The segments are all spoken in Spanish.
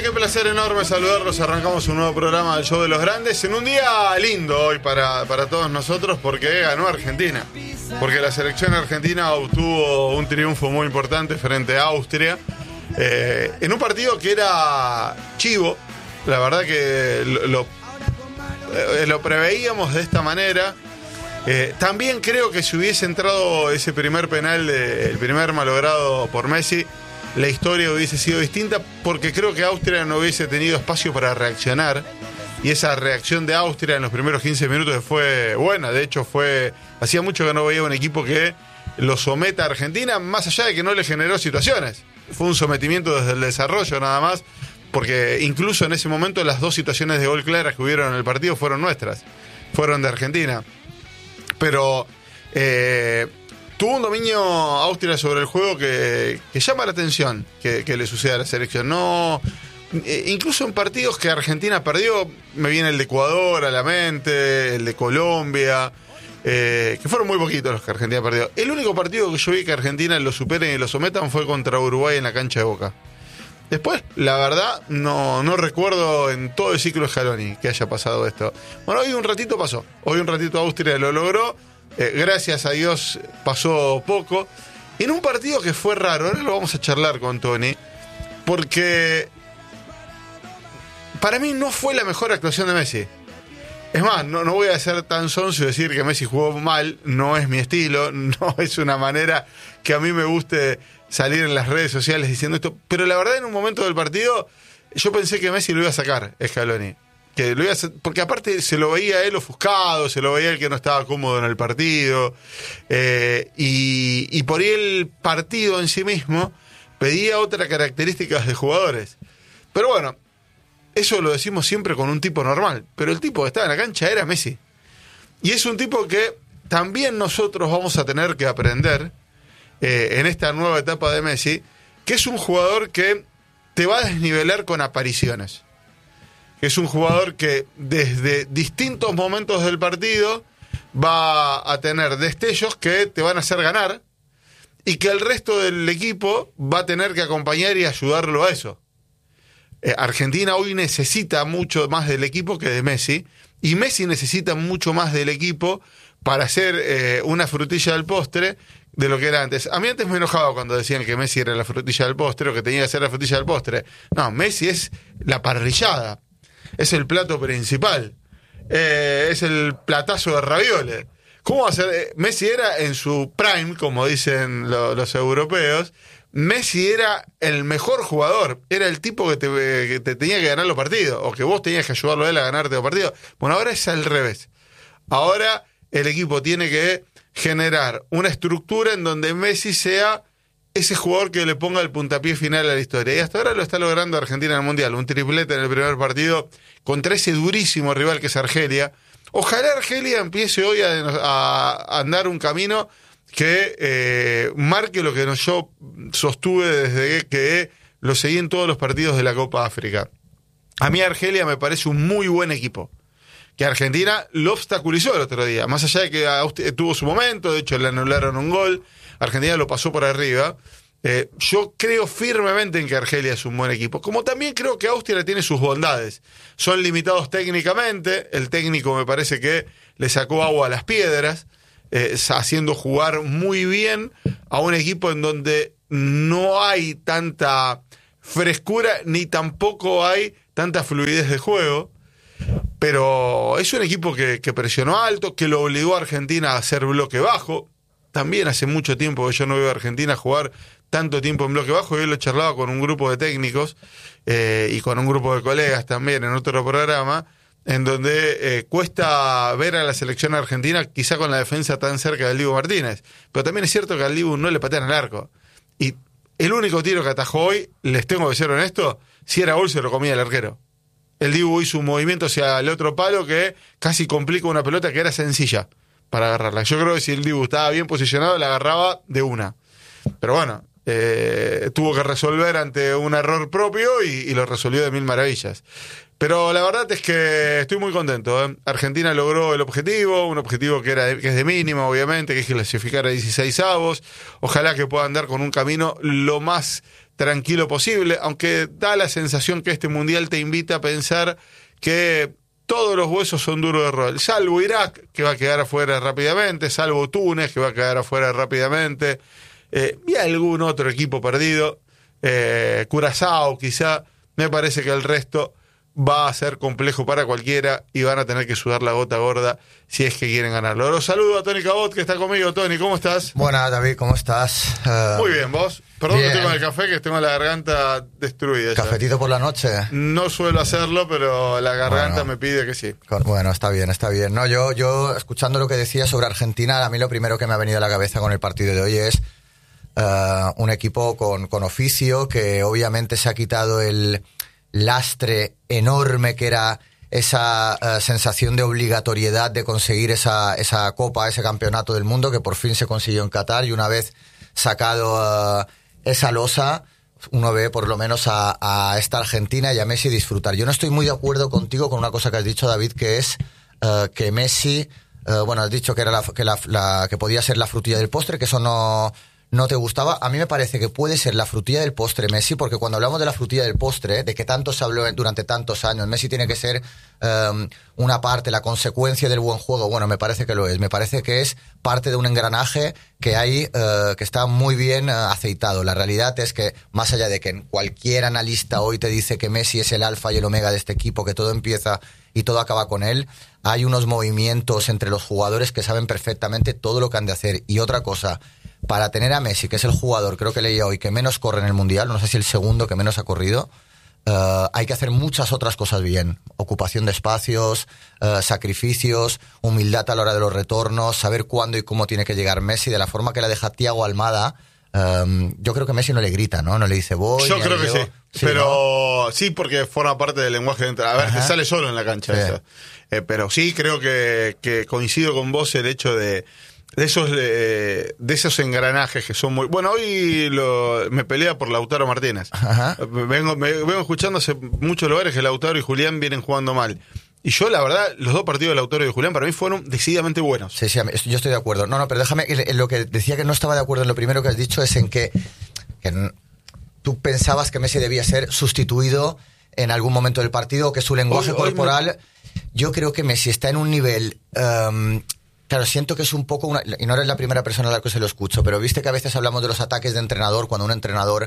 gente? Qué placer enorme saludarlos. Arrancamos un nuevo programa del Show de los Grandes en un día lindo hoy para todos nosotros porque ganó Argentina. Porque la selección argentina obtuvo un triunfo muy importante frente a Austria en un partido que era chivo. La verdad que lo preveíamos de esta manera. También creo que si hubiese entrado ese primer penal, el primer malogrado por Messi, la historia hubiese sido distinta, porque creo que Austria no hubiese tenido espacio para reaccionar, y esa reacción de Austria en los primeros 15 minutos fue buena. De hecho, hacía mucho que no veía un equipo que lo someta a Argentina, más allá de que no le generó situaciones. Fue un sometimiento desde el desarrollo nada más, porque incluso en ese momento las dos situaciones de gol claras que hubieron en el partido fueron nuestras, fueron de Argentina. Pero tuvo un dominio Austria sobre el juego que llama la atención que le suceda a la selección. No, incluso en partidos que Argentina perdió, me viene el de Ecuador a la mente, el de Colombia, que fueron muy poquitos los que Argentina perdió. El único partido que yo vi que Argentina lo superen y lo sometan fue contra Uruguay en la cancha de Boca. Después, la verdad, no recuerdo en todo el ciclo de Scaloni que haya pasado esto. Bueno, hoy un ratito pasó. Hoy un ratito Austria lo logró. Gracias a Dios pasó poco. En un partido que fue raro. Ahora lo vamos a charlar con Tony. Porque para mí no fue la mejor actuación de Messi. Es más, no voy a ser tan sonso y decir que Messi jugó mal. No es mi estilo. No es una manera que a mí me guste salir en las redes sociales diciendo esto, pero la verdad en un momento del partido yo pensé que Messi lo iba a sacar, Scaloni, que lo iba a hacer, porque aparte se lo veía él ofuscado, se lo veía él que no estaba cómodo en el partido, y por ahí el partido en sí mismo pedía otras características de jugadores. Pero bueno, eso lo decimos siempre con un tipo normal, pero el tipo que estaba en la cancha era Messi, y es un tipo que también nosotros vamos a tener que aprender en esta nueva etapa de Messi, que es un jugador que te va a desnivelar con apariciones. Es un jugador que desde distintos momentos del partido va a tener destellos que te van a hacer ganar y que el resto del equipo va a tener que acompañar y ayudarlo a eso. Argentina hoy necesita mucho más del equipo que de Messi, y Messi necesita mucho más del equipo para hacer una frutilla del postre de lo que era antes. A mí antes me enojaba cuando decían que Messi era la frutilla del postre o que tenía que ser la frutilla del postre. No, Messi es la parrillada, es el plato principal, es el platazo de ravioles. ¿Cómo va a ser? Messi era en su prime, como dicen los europeos. Messi era el mejor jugador, era el tipo que te tenía que ganar los partidos, o que vos tenías que ayudarlo a él a ganarte los partidos. Bueno, ahora es al revés. Ahora el equipo tiene que generar una estructura en donde Messi sea ese jugador que le ponga el puntapié final a la historia. Y hasta ahora lo está logrando Argentina en el Mundial. Un triplete en el primer partido contra ese durísimo rival que es Argelia. Ojalá Argelia empiece hoy a andar un camino que marque lo que yo sostuve desde que lo seguí en todos los partidos de la Copa África. A mí Argelia me parece un muy buen equipo, que Argentina lo obstaculizó el otro día, más allá de que tuvo su momento, de hecho le anularon un gol, Argentina lo pasó por arriba. Yo creo firmemente en que Argelia es un buen equipo, como también creo que Austria tiene sus bondades. Son limitados técnicamente, el técnico me parece que le sacó agua a las piedras, haciendo jugar muy bien a un equipo en donde no hay tanta frescura ni tampoco hay tanta fluidez de juego. Pero es un equipo que presionó alto, que lo obligó a Argentina a hacer bloque bajo. También hace mucho tiempo que yo no veo a Argentina jugar tanto tiempo en bloque bajo. Yo lo charlaba con un grupo de técnicos y con un grupo de colegas también en otro programa, en donde cuesta ver a la selección argentina quizá con la defensa tan cerca del Dibu Martínez. Pero también es cierto que al Dibu no le patean al arco. Y el único tiro que atajó hoy, les tengo que ser honesto, si era gol se lo comía el arquero. El Dibu hizo un movimiento hacia el otro palo que casi complica una pelota que era sencilla para agarrarla. Yo creo que si el Dibu estaba bien posicionado, la agarraba de una. Pero bueno, tuvo que resolver ante un error propio y lo resolvió de mil maravillas. Pero la verdad es que estoy muy contento. Argentina logró el objetivo, un objetivo que es de mínimo, obviamente, que es clasificar a 16avos. Ojalá que pueda andar con un camino lo más tranquilo posible, aunque da la sensación que este Mundial te invita a pensar que todos los huesos son duros de roer, salvo Irak, que va a quedar afuera rápidamente, salvo Túnez, que va a quedar afuera rápidamente, y algún otro equipo perdido, Curazao quizá. Me parece que el resto va a ser complejo para cualquiera y van a tener que sudar la gota gorda si es que quieren ganarlo. Los saludo a Tony Cabot, que está conmigo. Tony, ¿cómo estás? Buenas, David, ¿cómo estás? Muy bien, ¿vos? Perdón bien. que estoy con el café, que tengo la garganta destruida. ¿Cafetito por la noche? No suelo hacerlo, pero la garganta me pide que sí. Bueno, está bien, está bien. No, yo escuchando lo que decía sobre Argentina, a mí lo primero que me ha venido a la cabeza con el partido de hoy es un equipo con oficio, que obviamente se ha quitado el lastre enorme que era esa sensación de obligatoriedad de conseguir esa copa, ese campeonato del mundo que por fin se consiguió en Qatar, y una vez sacado esa losa, uno ve por lo menos a esta Argentina y a Messi disfrutar. Yo no estoy muy de acuerdo contigo con una cosa que has dicho, David, que es que Messi, bueno, has dicho que era que podía ser la frutilla del postre, que eso no te gustaba. A mí me parece que puede ser la frutilla del postre Messi, porque cuando hablamos de la frutilla del postre, de que tanto se habló durante tantos años, Messi tiene que ser una parte, la consecuencia del buen juego. Bueno, me parece que lo es. Me parece que es parte de un engranaje que hay, que está muy bien aceitado. La realidad es que, más allá de que cualquier analista hoy te dice que Messi es el alfa y el omega de este equipo, que todo empieza y todo acaba con él, hay unos movimientos entre los jugadores que saben perfectamente todo lo que han de hacer. Y otra cosa, para tener a Messi, que es el jugador, creo que leía hoy, que menos corre en el Mundial, no sé si el segundo que menos ha corrido, hay que hacer muchas otras cosas bien. Ocupación de espacios, sacrificios, humildad a la hora de los retornos, saber cuándo y cómo tiene que llegar Messi, de la forma que la deja Thiago Almada. Yo creo que Messi no le grita, ¿no? No le dice voy. Yo creo que llego. sí, Sí, pero ¿no? Sí, porque forma parte del lenguaje de entrada. A ver, te sale solo en la cancha eso. Pero sí, creo que coincido con vos el hecho de esos engranajes que son muy... Bueno, hoy me pelea por Lautaro Martínez. Vengo escuchando hace muchos lugares que Lautaro y Julián vienen jugando mal. Y yo, la verdad, los dos partidos de Lautaro y de Julián para mí fueron decididamente buenos. Sí, yo estoy de acuerdo. No, pero déjame, en lo que decía que no estaba de acuerdo en lo primero que has dicho es en que tú pensabas que Messi debía ser sustituido en algún momento del partido, o que su lenguaje corporal... Yo creo que Messi está en un nivel... Claro, siento que es un poco y no eres la primera persona a la que se lo escucho, pero viste que a veces hablamos de los ataques de entrenador, cuando un entrenador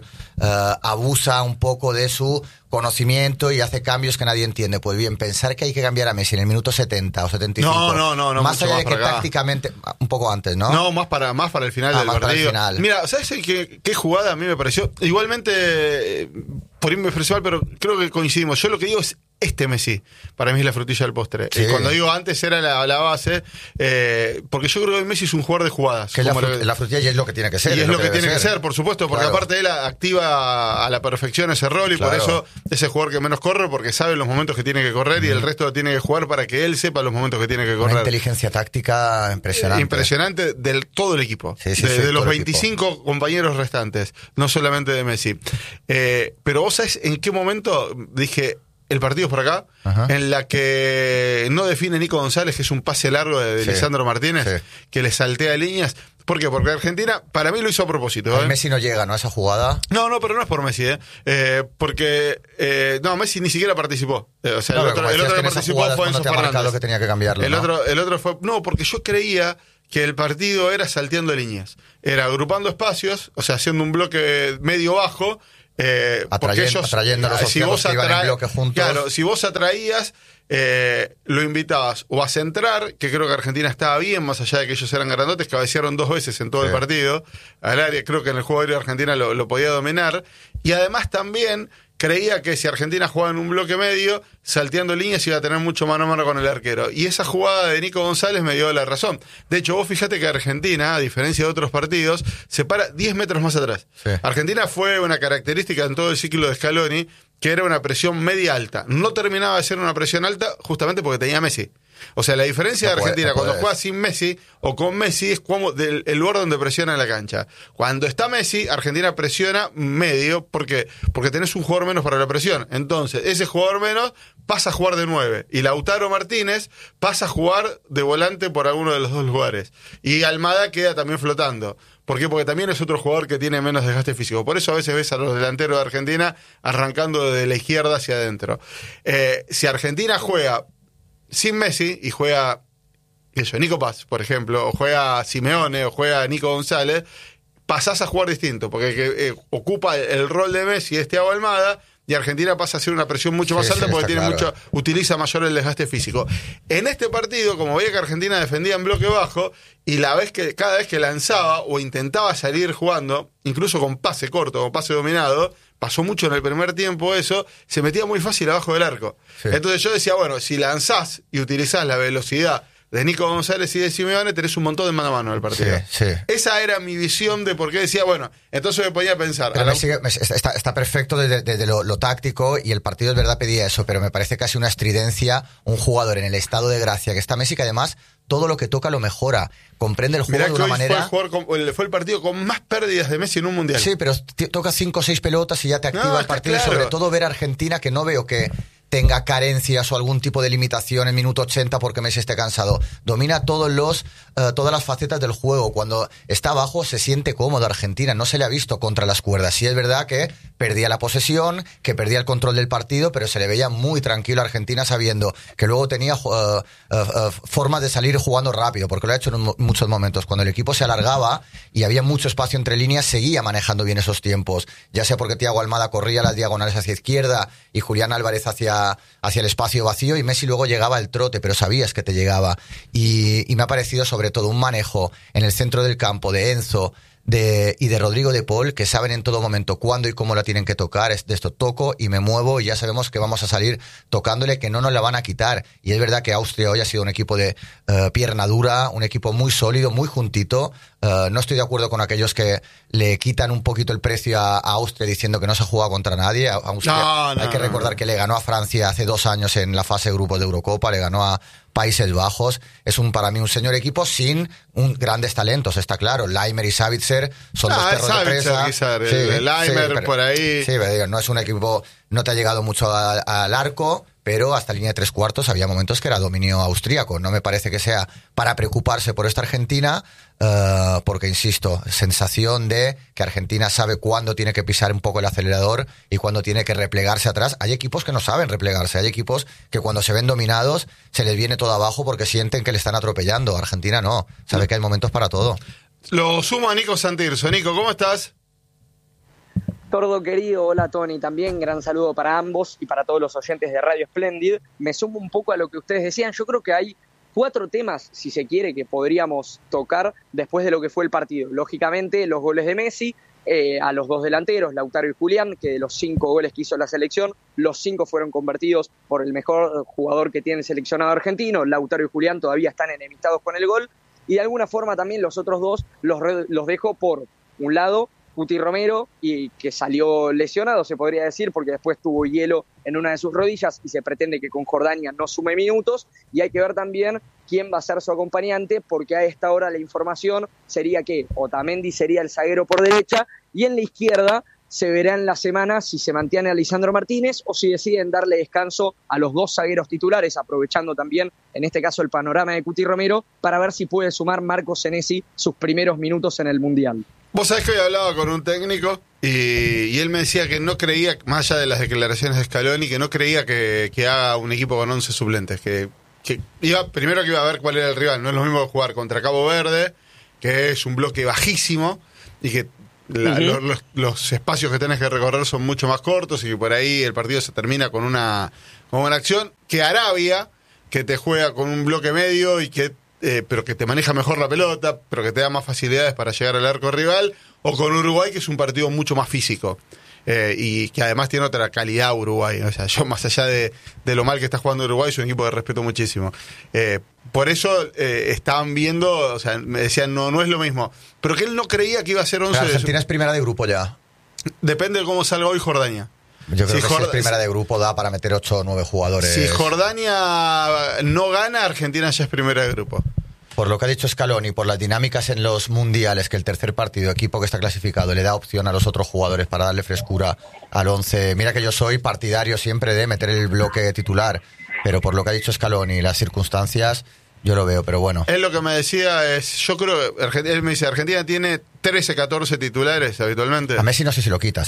abusa un poco de su conocimiento y hace cambios que nadie entiende. Pues bien, pensar que hay que cambiar a Messi en el minuto 70 o 75. No. Más allá de que tácticamente, un poco antes, ¿no? No, más para el final del partido. Mira, ¿sabes qué jugada a mí me pareció? Igualmente, por ahí me pareció mal, pero creo que coincidimos. Yo lo que digo es Messi, para mí es la frutilla del postre. Sí. Cuando digo antes era la base, porque yo creo que Messi es un jugador de jugadas. Que la frutilla y es lo que tiene que ser. Y es lo que tiene que ser, por supuesto, porque aparte él activa a la perfección ese rol y por eso es el jugador que menos corre, porque sabe los momentos que tiene que correr y el resto lo tiene que jugar para que él sepa los momentos que tiene que correr. Una inteligencia táctica impresionante. Impresionante del todo el equipo. De los 25 compañeros restantes, no solamente de Messi. Pero vos sabés en qué momento dije... El partido es por acá, en la que no define Nico González, que es un pase largo de Lisandro Martínez, que le saltea líneas. ¿Por qué? Porque Argentina, para mí lo hizo a propósito. Messi no llega, ¿no? A esa jugada. No, pero no es por Messi, porque Messi ni siquiera participó. O sea, el otro que participó fue Enzo Fernández. Que tenía que cambiarlo, el otro fue... No, porque yo creía que el partido era salteando líneas. Era agrupando espacios, o sea, haciendo un bloque medio-bajo... atrayendo a los socios que iban en bloque juntos. Claro, si vos atraías, lo invitabas o a centrar, que creo que Argentina estaba bien, más allá de que ellos eran grandotes, cabecearon 2 veces en todo el partido al área. Creo que en el juego aéreo Argentina lo podía dominar, y además también creía que si Argentina jugaba en un bloque medio, salteando líneas, iba a tener mucho mano a mano con el arquero. Y esa jugada de Nico González me dio la razón. De hecho, vos fíjate que Argentina, a diferencia de otros partidos, se para 10 metros más atrás. Sí. Argentina fue una característica en todo el ciclo de Scaloni, que era una presión media alta. No terminaba de ser una presión alta justamente porque tenía a Messi. O sea, la diferencia No de puede, Argentina no cuando puede. juega sin Messi o con Messi es como el lugar donde presiona la cancha. Cuando está Messi, Argentina presiona medio. ¿Por qué? Porque tenés un jugador menos para la presión. Entonces, ese jugador menos pasa a jugar de 9. Y Lautaro Martínez pasa a jugar de volante por alguno de los dos lugares. Y Almada queda también flotando. ¿Por qué? Porque también es otro jugador que tiene menos desgaste físico. Por eso a veces ves a los delanteros de Argentina arrancando de la izquierda hacia adentro. Si Argentina juega sin Messi y juega Nico Paz, por ejemplo, o juega Simeone o juega Nico González, pasás a jugar distinto, porque el que ocupa el rol de Messi es Thiago Almada, y Argentina pasa a ser una presión mucho más alta porque tiene claro. utiliza mayor el desgaste físico. En este partido, como veía que Argentina defendía en bloque bajo, y cada vez que lanzaba o intentaba salir jugando, incluso con pase corto, con pase dominado, pasó mucho en el primer tiempo eso, se metía muy fácil abajo del arco. Sí. Entonces yo decía, bueno, si lanzás y utilizás la velocidad de Nico González y de Simeone, tenés un montón de mano a mano en el partido. Sí, sí. Esa era mi visión de por qué decía, bueno, entonces me ponía a pensar. Pero está perfecto desde lo táctico, y el partido es verdad pedía eso, pero me parece casi una estridencia un jugador en el estado de gracia que está Messi, que además todo lo que toca lo mejora, comprende el juego. Mirá, de una manera. Fue el partido con más pérdidas de Messi en un mundial. Sí, pero toca 5 o 6 pelotas y ya te activa el partido. Claro. Sobre todo ver a Argentina, que no veo que tenga carencias o algún tipo de limitación en minuto 80 porque Messi esté cansado. Domina todas las facetas del juego. Cuando está abajo se siente cómodo Argentina. No se le ha visto contra las cuerdas. Sí es verdad que perdía la posesión, que perdía el control del partido, pero se le veía muy tranquilo a Argentina, sabiendo que luego tenía formas de salir jugando rápido, porque lo ha hecho en muchos momentos. Cuando el equipo se alargaba y había mucho espacio entre líneas, seguía manejando bien esos tiempos. Ya sea porque Thiago Almada corría las diagonales hacia izquierda y Julián Álvarez hacia el espacio vacío, y Messi luego llegaba al trote, pero sabías que te llegaba. Y me ha parecido sobre todo un manejo en el centro del campo de Enzo y de Rodrigo de Paul, que saben en todo momento cuándo y cómo la tienen que tocar. Es de esto, toco y me muevo, y ya sabemos que vamos a salir tocándole, que no nos la van a quitar. Y es verdad que Austria hoy ha sido un equipo de pierna dura, un equipo muy sólido, muy juntito. No estoy de acuerdo con aquellos que le quitan un poquito el precio a Austria diciendo que no se ha jugado contra nadie. Austria, hay que recordar que le ganó a Francia hace 2 años en la fase de grupos de Eurocopa, le ganó a Países Bajos. Es para mí un señor equipo sin grandes talentos, está claro. Laimer y Savitzer son dos perros de presa. El Laimer por ahí. Sí, pero digo, no es un equipo, no te ha llegado mucho al arco, pero hasta línea de 3/4 había momentos que era dominio austríaco. No me parece que sea para preocuparse por esta Argentina, porque, insisto, sensación de que Argentina sabe cuándo tiene que pisar un poco el acelerador y cuándo tiene que replegarse atrás. Hay equipos que no saben replegarse, hay equipos que cuando se ven dominados se les viene todo abajo porque sienten que le están atropellando. Argentina no, sabe que hay momentos para todo. Lo sumo a Nico Santirso. Nico, ¿cómo estás? Tordo querido, hola Tony, también gran saludo para ambos y para todos los oyentes de Radio Splendid. Me sumo un poco a lo que ustedes decían. Yo creo que hay 4 temas, si se quiere, que podríamos tocar después de lo que fue el partido. Lógicamente, los goles de Messi, a los 2 delanteros, Lautaro y Julián, que de los 5 goles que hizo la selección, los 5 fueron convertidos por el mejor jugador que tiene el seleccionado argentino. Lautaro y Julián todavía están enemistados con el gol, y de alguna forma también los otros 2 los dejo por un lado Cuti Romero, y que salió lesionado, se podría decir, porque después tuvo hielo en una de sus rodillas y se pretende que con Jordania no sume minutos, y hay que ver también quién va a ser su acompañante, porque a esta hora la información sería que Otamendi sería el zaguero por derecha, y en la izquierda se verá en la semana si se mantiene a Lisandro Martínez o si deciden darle descanso a los 2 zagueros titulares, aprovechando también, en este caso, el panorama de Cuti Romero, para ver si puede sumar Marco Senesi sus primeros minutos en el Mundial. Vos sabés que hoy hablaba con un técnico y él me decía que no creía, más allá de las declaraciones de Scaloni, que no creía que haga un equipo con 11 suplentes. Que primero que iba a ver cuál era el rival. No es lo mismo jugar contra Cabo Verde, que es un bloque bajísimo y que los espacios que tenés que recorrer son mucho más cortos y que por ahí el partido se termina con una acción, que Arabia, que te juega con un bloque medio y que pero que te maneja mejor la pelota, pero que te da más facilidades para llegar al arco rival, o con Uruguay, que es un partido mucho más físico, y que además tiene otra calidad Uruguay. O sea, yo, más allá de lo mal que está jugando Uruguay, es un equipo que respeto muchísimo. Por eso estaban viendo, o sea, me decían, no es lo mismo, pero que él no creía que iba a ser 11. Pero Argentina es primera de grupo ya. Depende de cómo salga hoy Jordania. Yo creo que si es primera de grupo da para meter 8 o 9 jugadores. Si Jordania no gana, Argentina ya es primera de grupo. Por lo que ha dicho Scaloni, por las dinámicas en los mundiales, que el tercer partido, equipo que está clasificado, le da opción a los otros jugadores para darle frescura al 11. Mira que yo soy partidario siempre de meter el bloque titular, pero por lo que ha dicho Scaloni y las circunstancias, yo lo veo, pero bueno. Él lo que me decía es, yo creo que él me dice, Argentina tiene 13, 14 titulares habitualmente. A Messi no sé si lo quitas,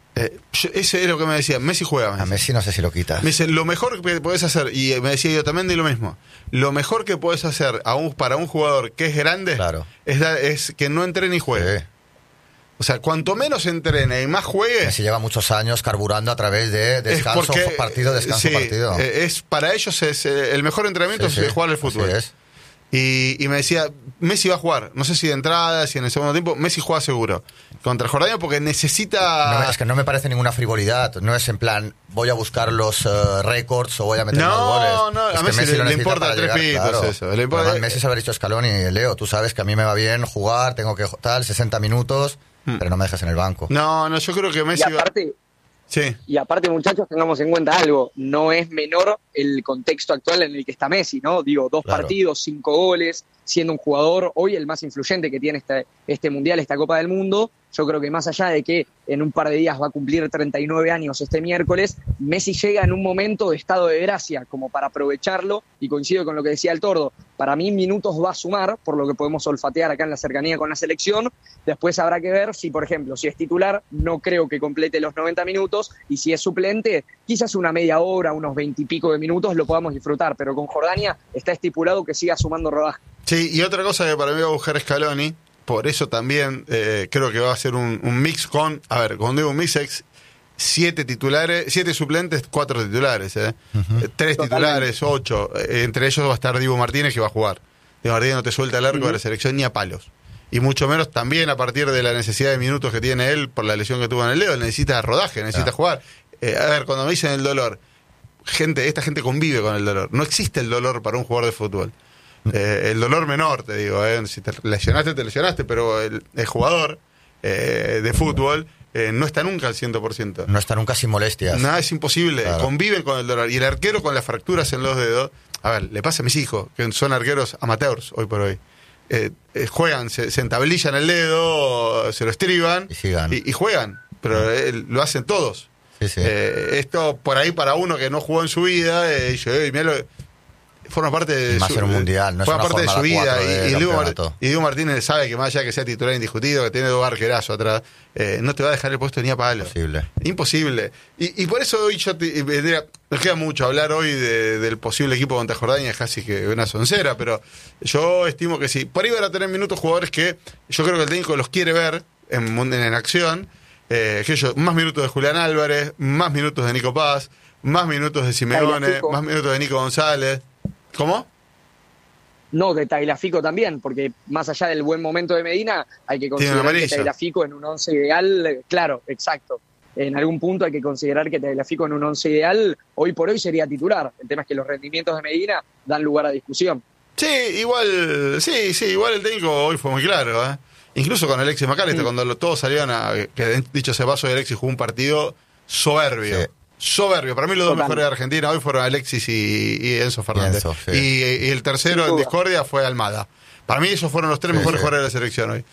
Ese es lo que me decía, Messi juega. A Messi no sé si lo quitas. Me dice, lo mejor que podés hacer, y me decía yo también de lo mismo, lo mejor que podés hacer para un jugador que es grande, claro, es que no entrene y juegue. Sí. O sea, cuanto menos entrene y más juegue... Messi lleva muchos años carburando a través de descanso, partido, descanso, sí, partido. Para ellos es el mejor entrenamiento, es jugar al fútbol. Así es. Y me decía, Messi va a jugar, no sé si de entrada, si en el segundo tiempo, Messi juega seguro contra Jordania porque necesita... No, es que no me parece ninguna frivolidad, no es en plan, voy a buscar los récords o voy a meter más goles. No, a Messi le importa 3 pitos, claro. Eso. Le importa... Además, Messi se habrá dicho Scaloni, Leo, tú sabes que a mí me va bien jugar, tengo que tal, 60 minutos, pero no me dejes en el banco. No, yo creo que Messi... Sí. Y aparte, muchachos, tengamos en cuenta algo, no es menor el contexto actual en el que está Messi, ¿no? Digo, 2 partidos, 5 goles, siendo un jugador hoy el más influyente que tiene este Mundial, esta Copa del Mundo. Yo creo que más allá de que en un par de días va a cumplir 39 años este miércoles, Messi llega en un momento de estado de gracia como para aprovecharlo, y coincido con lo que decía el Tordo, para mí minutos va a sumar, por lo que podemos olfatear acá en la cercanía con la selección. Después habrá que ver si, por ejemplo, si es titular, no creo que complete los 90 minutos, y si es suplente, quizás una media hora, unos 20 y pico de minutos lo podamos disfrutar, pero con Jordania está estipulado que siga sumando rodaje. Sí, y otra cosa que para mí va a buscar Scaloni, por eso también creo que va a ser un mix con, cuando digo un mix es 7 titulares, 7 suplentes, 4 titulares, 3 titulares, 8, entre ellos va a estar Dibu Martínez, que va a jugar. Dibu Martínez no te suelta el arco de la selección ni a palos, y mucho menos también a partir de la necesidad de minutos que tiene él por la lesión que tuvo en el dedo. Él necesita rodaje, necesita jugar. Cuando me dicen el dolor, esta gente convive con el dolor, no existe el dolor para un jugador de fútbol. El dolor menor, te digo, si te lesionaste, pero el jugador de fútbol no está nunca al 100%. No está nunca sin molestias. Nada, es imposible, conviven con el dolor. Y el arquero con las fracturas en los dedos, le pasa a mis hijos, que son arqueros amateurs hoy por hoy. Juegan, se entablillan el dedo, se lo estriban y juegan, pero lo hacen todos. Sí. Esto por ahí para uno que no jugó en su vida, dice, mirá forma parte de más en un mundial, no es una parte de su vida, y Dibu Martínez sabe que más allá que sea titular indiscutido, que tiene 2 arquerazos atrás, no te va a dejar el puesto ni a palo. Imposible. Y por eso hoy nos queda mucho hablar hoy del posible equipo contra Jordania, es casi que una soncera, pero yo estimo que sí. Por ahí van a tener minutos jugadores que yo creo que el técnico los quiere ver en acción, más minutos de Julián Álvarez, más minutos de Nico Paz, más minutos de Simeone, más minutos de Nico González. ¿Cómo? No, de Tagliafico también, porque más allá del buen momento de Medina, hay que considerar que Tagliafico en un 11 ideal, claro, exacto. En algún punto hay que considerar que Tagliafico en un 11 ideal, hoy por hoy sería titular. El tema es que los rendimientos de Medina dan lugar a discusión. Sí, igual el técnico hoy fue muy claro, Incluso con Alexis McAllister, cuando todos salían que dicho ese paso, Alexis jugó un partido soberbio. Sí. Soberbio. Para mí los 2 mejores de Argentina hoy fueron Alexis y Enzo Fernández. Y el tercero en discordia fue Almada. Para mí esos fueron los 3 mejores jugadores de la selección hoy.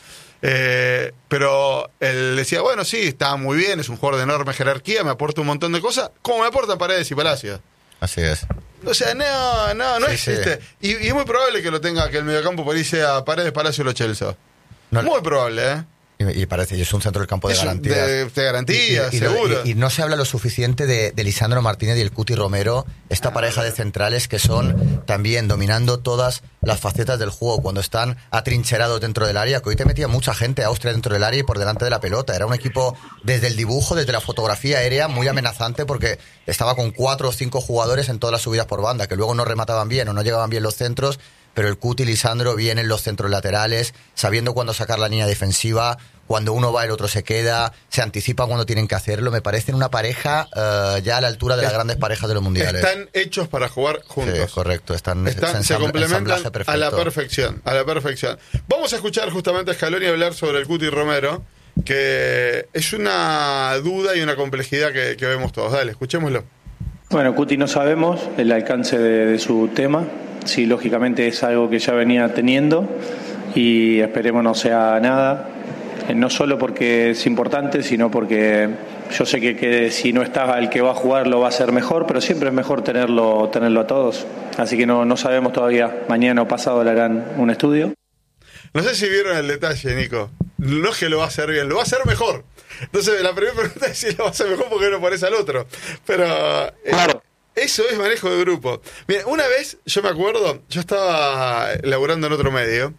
Pero él decía, bueno, sí, está muy bien, es un jugador de enorme jerarquía, me aporta un montón de cosas, como me aportan Paredes y Palacios. Así es. O sea, no existe. Y es muy probable que lo tenga, que el mediocampo por ahí sea Paredes, Palacios o Lo Celso. Muy probable, Y parece, y es un centro del campo de garantías. De garantías, seguro. Y no se habla lo suficiente de Lisandro Martínez y el Cuti Romero, esta pareja de centrales que son también dominando todas las facetas del juego cuando están atrincherados dentro del área, que hoy te metía mucha gente Austria dentro del área y por delante de la pelota. Era un equipo desde el dibujo, desde la fotografía aérea, muy amenazante porque estaba con 4 o 5 jugadores en todas las subidas por banda, que luego no remataban bien o no llegaban bien los centros, pero el Cuti y Lisandro vienen los centros laterales, sabiendo cuándo sacar la línea defensiva, cuando uno va el otro se queda, se anticipa cuando tienen que hacerlo. Me parecen una pareja ya a la altura de las grandes parejas de los mundiales. Están hechos para jugar juntos. Sí, correcto. Se complementan a la perfección. Vamos a escuchar justamente a Scaloni hablar sobre el Cuti Romero, que es una duda y una complejidad que vemos todos. Dale, escuchémoslo. Bueno, Cuti, no sabemos el alcance de su tema. Sí, lógicamente es algo que ya venía teniendo y esperemos no sea nada. No solo porque es importante, sino porque yo sé que si no está el que va a jugar lo va a hacer mejor, pero siempre es mejor tenerlo a todos. Así que no sabemos todavía. Mañana o pasado le harán un estudio. No sé si vieron el detalle, Nico. No es que lo va a hacer bien, lo va a hacer mejor. Entonces, la primera pregunta es si lo va a hacer mejor porque no pones al otro. Pero Claro. Eso es manejo de grupo. Mira, una vez, yo me acuerdo, yo estaba laburando en otro medio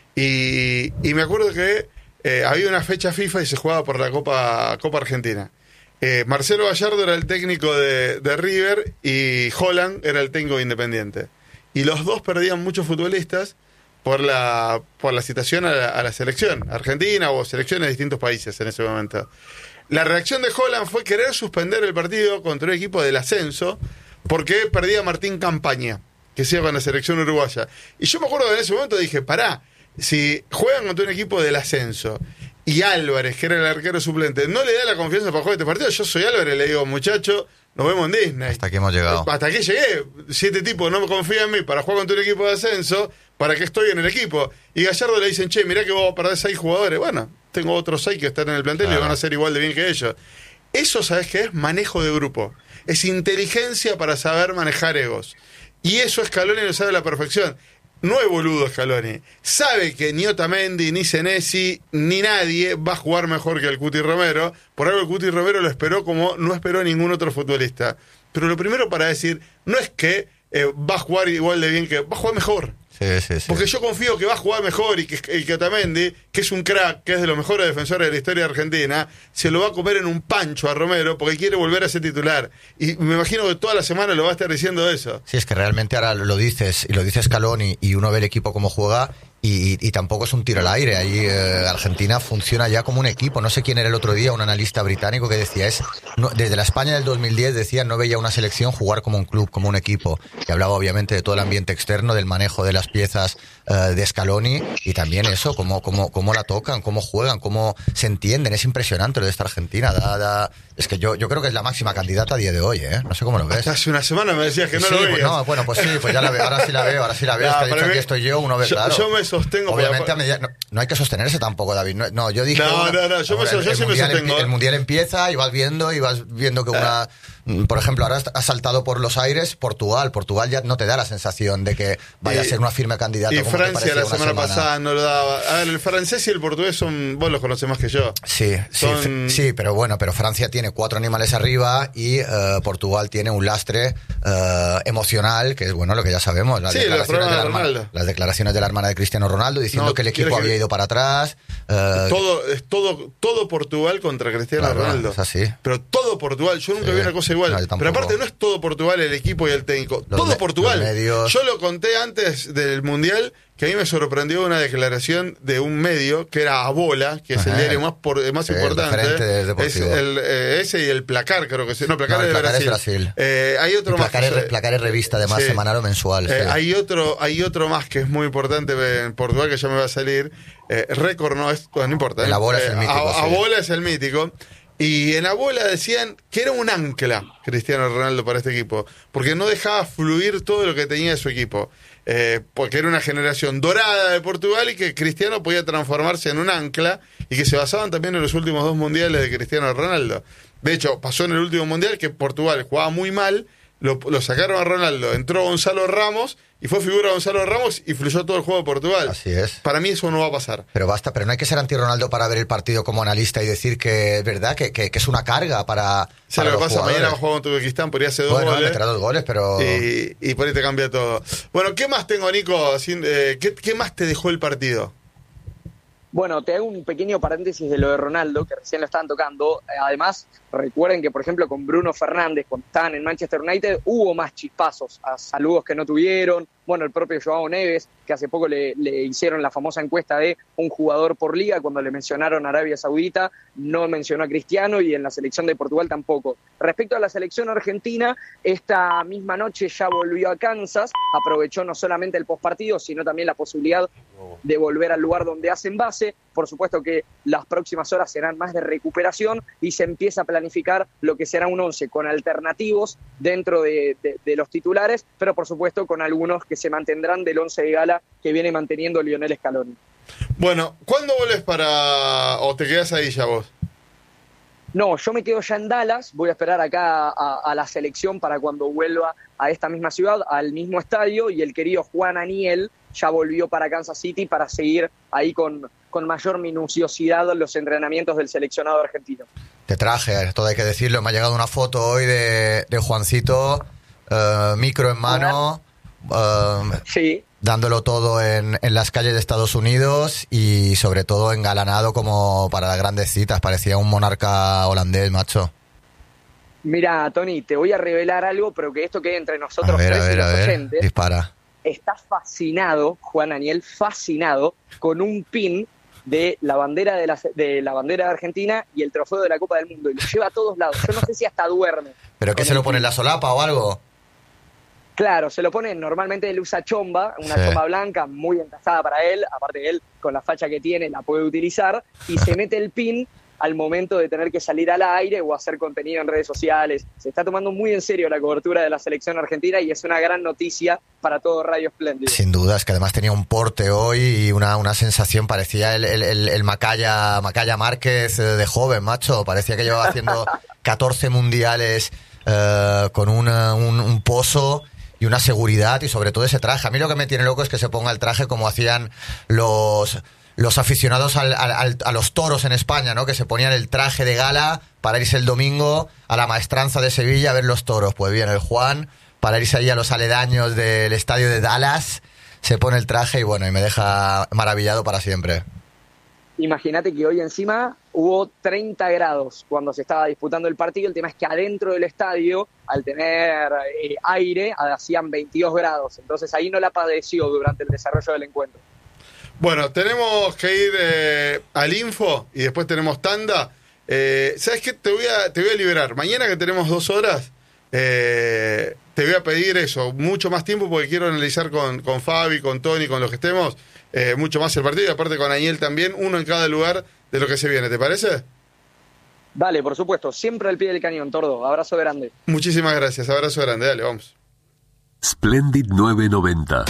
y me acuerdo que había una fecha FIFA y se jugaba por la Copa Argentina. Marcelo Gallardo era el técnico de River y Holland era el técnico de Independiente. Y los dos perdían muchos futbolistas por la citación a la selección argentina o selecciones de distintos países en ese momento. La reacción de Holland fue querer suspender el partido contra un equipo del ascenso porque perdía Martín Campaña, que se iba con la selección uruguaya. Y yo me acuerdo que en ese momento dije, pará, si juegan contra un equipo del ascenso y Álvarez, que era el arquero suplente, no le da la confianza para jugar este partido, yo soy Álvarez, le digo, muchacho, nos vemos en Disney. Hasta aquí hemos llegado. Hasta aquí llegué. 7 tipos no me confían en mí para jugar contra un equipo de ascenso, ¿para qué estoy en el equipo? Y Gallardo le dicen, che, mirá que vos perdés 6 jugadores. Bueno, tengo otros 6 que están en el plantel y van a ser igual de bien que ellos. Eso, ¿sabes qué es? Manejo de grupo. Es inteligencia para saber manejar egos. Y eso Scaloni lo sabe a la perfección. No es boludo Scaloni. Sabe que ni Otamendi, ni Senesi, ni nadie va a jugar mejor que el Cuti Romero. Por algo el Cuti Romero lo esperó como no esperó a ningún otro futbolista. Pero lo primero para decir, no es que va a jugar igual de bien que... Va a jugar mejor. Sí. Porque yo confío que va a jugar mejor y que Otamendi, que es un crack, que es de los mejores defensores de la historia de Argentina, se lo va a comer en un pancho a Romero porque quiere volver a ser titular. Y me imagino que toda la semana lo va a estar diciendo eso. Sí, es que realmente ahora lo dices, y lo dice Scaloni, y uno ve el equipo cómo juega, y tampoco es un tiro al aire. Ahí Argentina funciona ya como un equipo. No sé quién era el otro día, un analista británico que decía, desde la España del 2010 decía, no veía una selección jugar como un club, como un equipo. Y hablaba obviamente de todo el ambiente externo, del manejo de las piezas de Scaloni, y también eso, cómo la tocan, cómo juegan, cómo se entienden. Es impresionante lo de esta Argentina. Es que yo creo que es la máxima candidata a día de hoy, ¿eh? No sé cómo lo ves. Hasta hace una semana me decías que no lo veías. Pues no, pues sí, pues ya la veo, ahora sí la veo. Es que ha dicho, aquí estoy yo, uno ve, claro. Yo me sostengo. Obviamente no hay que sostenerse tampoco, David. No, yo dije... No, yo sí me sostengo. El Mundial empieza y vas viendo que una... Por ejemplo, ahora has saltado por los aires Portugal. Portugal ya no te da la sensación de que vaya a ser una firme candidata. Y como Francia la semana pasada no lo daba. A ver, el francés y el portugués vos los conocés más que yo. Sí, pero bueno, pero Francia tiene 4 animales arriba y Portugal tiene un lastre emocional, que es bueno lo que ya sabemos. Las declaraciones de la hermana de Cristiano Ronaldo diciendo que el equipo había ido para atrás. Todo Portugal contra Cristiano Ronaldo. Es así. Pero todo Portugal, yo nunca vi una cosa igual. No, pero aparte no es todo Portugal el equipo y el técnico. Todo Portugal. Yo lo conté antes del Mundial, que a mí me sorprendió una declaración de un medio que era Abola, que es el diario más importante. Es ese y el Placar, creo que sí. No, Placar es de Brasil. Hay otro más. Placar es revista, además, semanal o mensual. Hay otro más que es muy importante en Portugal, que ya me va a salir. Récord no importa. El Abola es el mítico. Abola es el mítico. Y en Abola decían que era un ancla Cristiano Ronaldo para este equipo, porque no dejaba fluir todo lo que tenía su equipo, porque era una generación dorada de Portugal y que Cristiano podía transformarse en un ancla y que se basaban también en los últimos 2 mundiales de Cristiano Ronaldo. De hecho, pasó en el último mundial que Portugal jugaba muy mal, lo sacaron a Ronaldo, entró Gonzalo Ramos y fue figura Gonzalo Ramos y fluyó todo el juego de Portugal. Así es. Para mí eso no va a pasar. Pero no hay que ser anti-Ronaldo para ver el partido como analista y decir que es verdad, que es una carga para lo que pasa, jugadores. mañana va a jugar contra Uzbekistán, por ahí hace 2 goles. Meterá 2 goles, pero... Y por ahí te cambia todo. Bueno, ¿qué más tengo, Nico? ¿Qué más te dejó el partido? Bueno, te hago un pequeño paréntesis de lo de Ronaldo, que recién lo estaban tocando. Además, recuerden que, por ejemplo, con Bruno Fernández, cuando estaban en Manchester United, hubo más chispazos, a saludos que no tuvieron. Bueno, el propio Joao Neves, que hace poco le hicieron la famosa encuesta de un jugador por liga, cuando le mencionaron a Arabia Saudita, no mencionó a Cristiano, y en la selección de Portugal tampoco. Respecto a la selección argentina, esta misma noche ya volvió a Kansas, aprovechó no solamente el postpartido, sino también la posibilidad de volver al lugar donde hacen base. por supuesto que las próximas horas serán más de recuperación y se empieza a planificar lo que será un 11 con alternativos dentro de los titulares, pero por supuesto con algunos que se mantendrán del 11 de gala que viene manteniendo Lionel Scaloni. Bueno, ¿cuándo volvés o te quedás ahí ya vos? No, yo me quedo ya en Dallas, voy a esperar acá a la selección para cuando vuelva a esta misma ciudad, al mismo estadio, y el querido Juan Aniel ya volvió para Kansas City para seguir ahí con mayor minuciosidad los entrenamientos del seleccionado argentino. Te traje, todo hay que decirlo, me ha llegado una foto hoy de Juancito, micro en mano, sí, dándolo todo en las calles de Estados Unidos y sobre todo engalanado como para las grandes citas, parecía un monarca holandés, macho. Mira, Tony, te voy a revelar algo, pero que esto quede entre nosotros tres y los oyentes. Dispara. Está fascinado, Juan Aniel, fascinado con un pin de la bandera de la bandera de Argentina y el trofeo de la Copa del Mundo, y lo lleva a todos lados. Yo no sé si hasta duerme. ¿Pero qué se lo pone en la solapa o algo? Claro, se lo pone, normalmente él usa chomba, una chomba blanca muy entasada para él, aparte de él, con la facha que tiene, la puede utilizar, y se mete el pin al momento de tener que salir al aire o hacer contenido en redes sociales. Se está tomando muy en serio la cobertura de la selección argentina y es una gran noticia para todo Radio Espléndido. Sin duda, es que además tenía un porte hoy y una sensación, parecía el Macaya Márquez de joven, macho, parecía que llevaba haciendo 14 mundiales con un pozo y una seguridad y sobre todo ese traje. A mí lo que me tiene loco es que se ponga el traje como hacían los aficionados a los toros en España, ¿no? Que se ponían el traje de gala para irse el domingo a la Maestranza de Sevilla a ver los toros. Pues bien, el Juan, para irse ahí a los aledaños del estadio de Dallas, se pone el traje y bueno, y me deja maravillado para siempre. Imagínate que hoy encima hubo 30 grados cuando se estaba disputando el partido. El tema es que adentro del estadio, al tener aire, hacían 22 grados. Entonces ahí no la padeció durante el desarrollo del encuentro. Bueno, tenemos que ir al info y después tenemos tanda. ¿Sabes qué? Te voy a liberar. Mañana que tenemos 2 horas, te voy a pedir eso, mucho más tiempo porque quiero analizar con Fabi, con Tony, con los que estemos, mucho más el partido y aparte con Aniel también, uno en cada lugar de lo que se viene. ¿Te parece? Dale, por supuesto. Siempre al pie del cañón, Tordo. Abrazo grande. Muchísimas gracias. Abrazo grande. Dale, vamos. Splendid 990.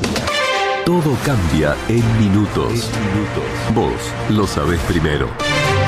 Todo cambia en minutos. Vos lo sabés primero.